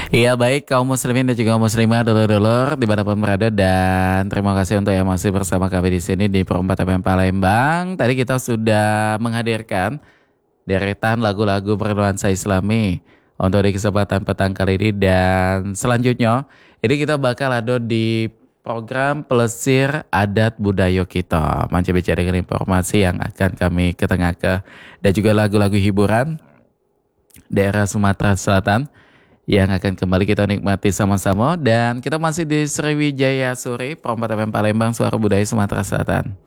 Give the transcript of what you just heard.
Iya baik kaum muslimin dan juga muslimah dulur-dulur dimanapun berada dan terima kasih untuk yang masih bersama kami di sini di Perempat FM Palembang. Tadi kita sudah menghadirkan deretan lagu-lagu bernuansa Islami untuk di kesempatan petang kali ini dan selanjutnya ini kita bakal ada di program Pelesir Adat Budaya kita. Manca bicara dengan informasi yang akan kami ketengahkan dan juga lagu-lagu hiburan daerah Sumatera Selatan yang akan kembali kita nikmati sama-sama dan kita masih di Sriwijaya Suri, Perempat FM Palembang, Suara Budaya Sumatera Selatan.